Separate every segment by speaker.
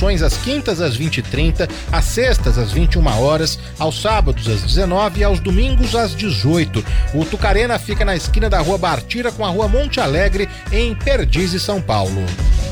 Speaker 1: atrações às quintas às 20h30, às sextas às 21h, aos sábados às 19h e aos domingos às 18h. O Tucarena fica na esquina da Rua Bartira com a Rua Monte Alegre, em Perdizes, São Paulo.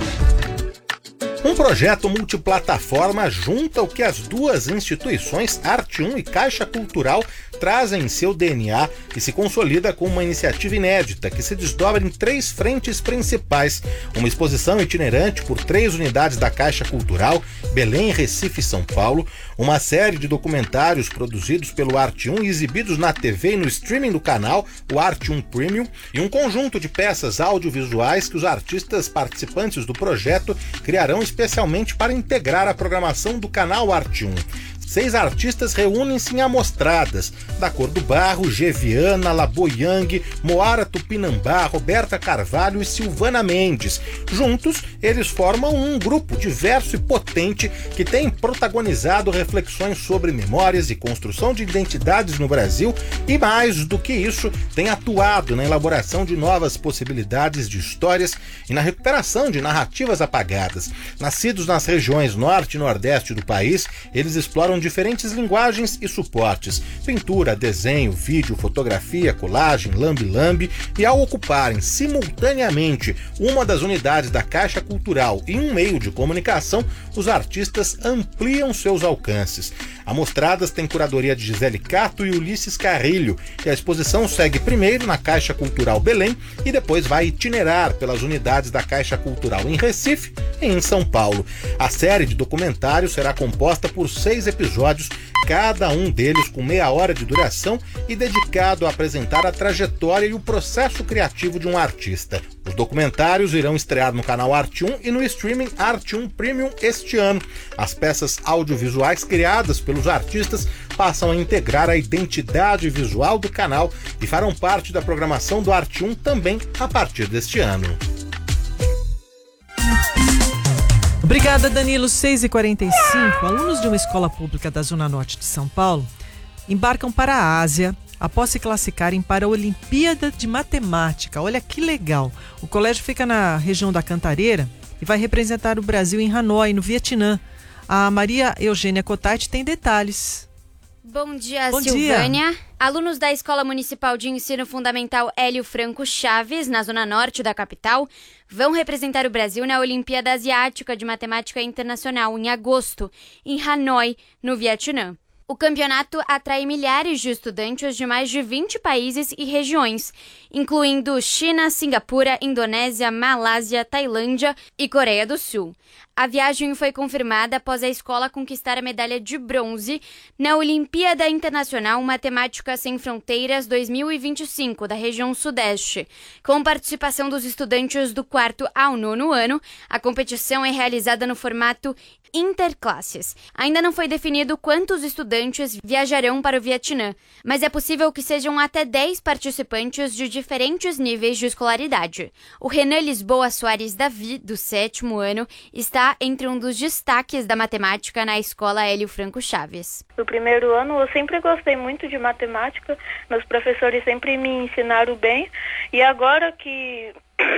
Speaker 1: Um projeto multiplataforma junta o que as duas instituições, Arte1 e Caixa Cultural, trazem em seu DNA e se consolida com uma iniciativa inédita que se desdobra em 3 frentes principais. Uma exposição itinerante por 3 unidades da Caixa Cultural, Belém, Recife e São Paulo, uma série de documentários produzidos pelo Arte1 e exibidos na TV e no streaming do canal, o Arte1 Premium, e um conjunto de peças audiovisuais que os artistas participantes do projeto criarão especialmente para integrar a programação do canal Arte1. 6 artistas reúnem-se em amostradas: Da Cor do Barro, Geviana, Laboyang, Moara Tupinambá, Roberta Carvalho e Silvana Mendes. Juntos, eles formam um grupo diverso e potente que tem protagonizado reflexões sobre memórias e construção de identidades no Brasil e, mais do que isso, tem atuado na elaboração de novas possibilidades de histórias e na recuperação de narrativas apagadas. Nascidos nas regiões norte e nordeste do país, eles exploram diferentes linguagens e suportes: pintura, desenho, vídeo, fotografia, colagem, lambe-lambe, e ao ocuparem simultaneamente uma das unidades da Caixa Cultural e um meio de comunicação, os artistas ampliam seus alcances. A Mostradas tem curadoria de Gisele Cato e Ulisses Carrilho, e a exposição segue primeiro na Caixa Cultural Belém e depois vai itinerar pelas unidades da Caixa Cultural em Recife e em São Paulo. A série de documentários será composta por 6 episódios, cada um deles com meia hora de duração e dedicado a apresentar a trajetória e o processo criativo de um artista. Os documentários irão estrear no canal Arte1 e no streaming Arte1 Premium este ano. As peças audiovisuais criadas pelos artistas passam a integrar a identidade visual do canal e farão parte da programação do Arte1 também a partir deste ano.
Speaker 2: Obrigada, Danilo. 6h45. Alunos de uma escola pública da Zona Norte de São Paulo embarcam para a Ásia após se classificarem para a Olimpíada de Matemática. Olha que legal. O colégio fica na região da Cantareira e vai representar o Brasil em Hanoi, no Vietnã. A Maria Eugênia Cotati tem detalhes.
Speaker 3: Bom dia,
Speaker 2: Bom
Speaker 3: Silvânia.
Speaker 2: dia.
Speaker 3: Alunos da Escola Municipal de Ensino Fundamental Hélio Franco Chaves, na zona norte da capital, vão representar o Brasil na Olimpíada Asiática de Matemática Internacional em agosto, em Hanoi, no Vietnã. O campeonato atrai milhares de estudantes de mais de 20 países e regiões, incluindo China, Singapura, Indonésia, Malásia, Tailândia e Coreia do Sul. A viagem foi confirmada após a escola conquistar a medalha de bronze na Olimpíada Internacional Matemática Sem Fronteiras 2025, da região Sudeste. Com participação dos estudantes do 4º ao 9º ano, a competição é realizada no formato interclasses. Ainda não foi definido quantos estudantes viajarão para o Vietnã, mas é possível que sejam até 10 participantes de diferentes níveis de escolaridade. O Renan Lisboa Soares Davi, do 7º ano, está entre um dos destaques da matemática na escola Hélio Franco Chaves.
Speaker 4: No primeiro ano eu sempre gostei muito de matemática, meus professores sempre me ensinaram bem, e agora que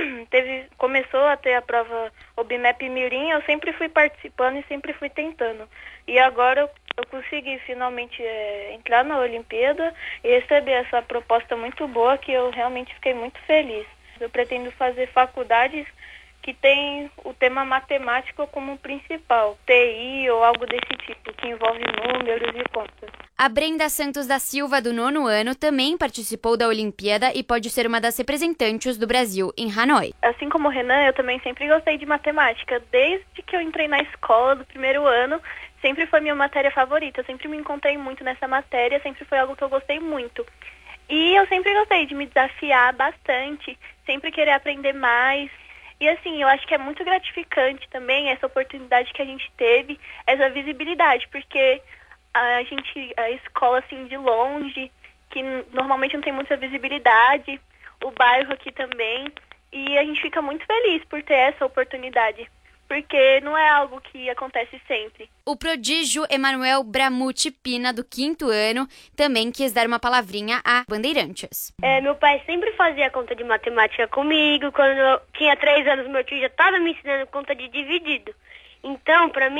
Speaker 4: começou a ter a prova OBMEP Mirim, eu sempre fui participando e sempre fui tentando. E agora eu consegui finalmente entrar na Olimpíada e receber essa proposta muito boa, que eu realmente fiquei muito feliz. Eu pretendo fazer faculdades que tem o tema matemática como principal, TI ou algo desse tipo, que envolve números e contas.
Speaker 3: A Brenda Santos da Silva, do 9º ano, também participou da Olimpíada e pode ser uma das representantes do Brasil em Hanoi.
Speaker 4: Assim como o Renan, eu também sempre gostei de matemática. Desde que eu entrei na escola do primeiro ano, sempre foi minha matéria favorita. Eu sempre me encontrei muito nessa matéria, sempre foi algo que eu gostei muito. E eu sempre gostei de me desafiar bastante, sempre querer aprender mais. E assim, eu acho que é muito gratificante também essa oportunidade que a gente teve, essa visibilidade, porque a escola assim de longe, que normalmente não tem muita visibilidade, o bairro aqui também, e a gente fica muito feliz por ter essa oportunidade, porque não é algo que acontece sempre.
Speaker 3: O prodígio Emanuel Bramuti Pina, do 5º ano, também quis dar uma palavrinha a Bandeirantes.
Speaker 5: Meu pai sempre fazia conta de matemática comigo. Quando eu tinha 3 anos, meu tio já estava me ensinando conta de dividido. Então, para mim,